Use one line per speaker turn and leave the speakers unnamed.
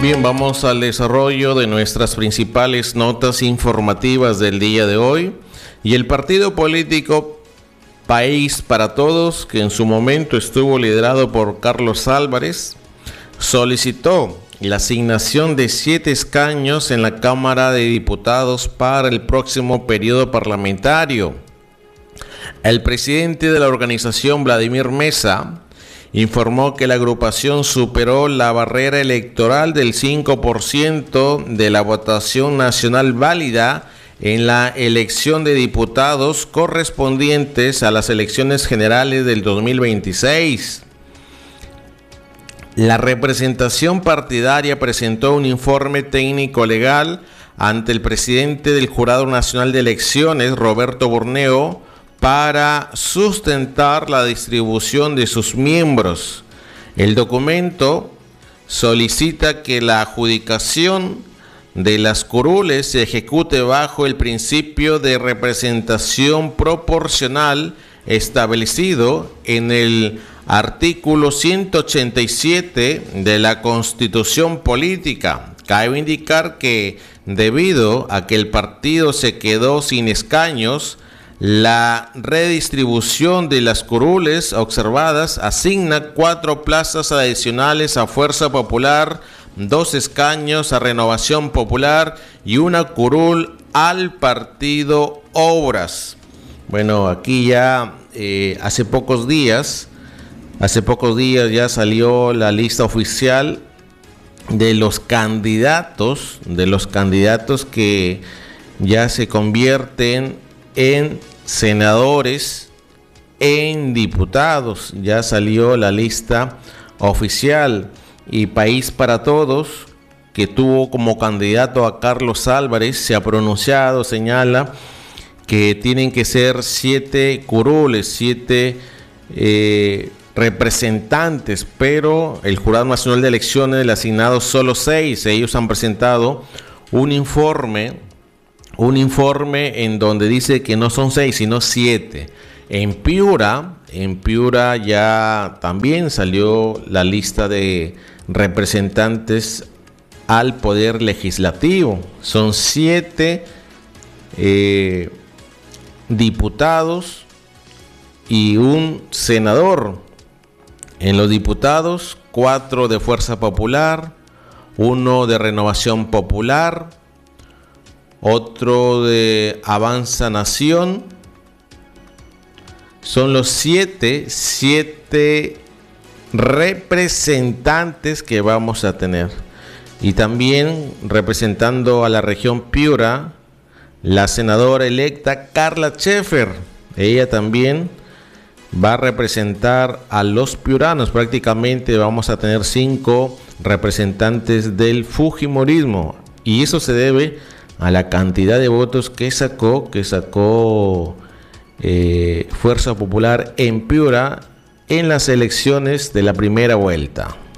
Bien, vamos al desarrollo de nuestras principales notas informativas del día de hoy. Y el partido político País para Todos, que en su momento estuvo liderado por Carlos Álvarez, solicitó la asignación de 7 escaños en la Cámara de Diputados para el próximo periodo parlamentario. El presidente de la organización, Vladimir Mesa, informó que la agrupación superó la barrera electoral del 5% de la votación nacional válida en la elección de diputados correspondientes a las elecciones generales del 2026. La representación partidaria presentó un informe técnico legal ante el presidente del Jurado Nacional de Elecciones, Roberto Borneo, para sustentar la distribución de sus miembros. El documento solicita que la adjudicación de las curules se ejecute bajo el principio de representación proporcional establecido en el artículo 187 de la Constitución Política. Cabe indicar que debido a que el partido se quedó sin escaños, la redistribución de las curules observadas asigna 4 plazas adicionales a Fuerza Popular, 2 escaños a Renovación Popular y una curul al Partido Obras. Bueno, aquí ya hace pocos días ya salió la lista oficial de los candidatos que ya se convierten en senadores, en diputados. Ya salió la lista oficial y País para Todos, que tuvo como candidato a Carlos Álvarez, se ha pronunciado, señala que tienen que ser 7 curules, 7 representantes, pero el Jurado Nacional de Elecciones le ha asignado solo 6. Ellos han presentado un informe en donde dice que no son 6, sino 7. En Piura ya también salió la lista de representantes al Poder Legislativo. Son 7 diputados y un senador. En los diputados, 4 de Fuerza Popular, 1 de Renovación Popular, otro de Avanza Nación. Son los 7 representantes que vamos a tener. Y también representando a la región Piura, la senadora electa Carla Scheffer. Ella también va a representar a los piuranos. Prácticamente vamos a tener 5 representantes del fujimorismo. Y eso se debe a la cantidad de votos que sacó Fuerza Popular en Piura en las elecciones de la primera vuelta.